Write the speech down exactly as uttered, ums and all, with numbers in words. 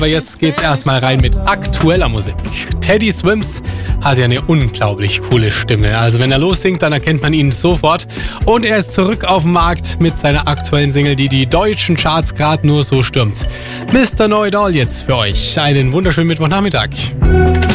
Aber jetzt geht's erstmal rein mit aktueller Musik. Teddy Swims hat ja eine unglaublich coole Stimme. Also wenn er lossingt, dann erkennt man ihn sofort. Und er ist zurück auf dem Markt mit seiner aktuellen Single, die die deutschen Charts gerade nur so stürmt. Mister Know It All jetzt für euch. Einen wunderschönen Mittwochnachmittag.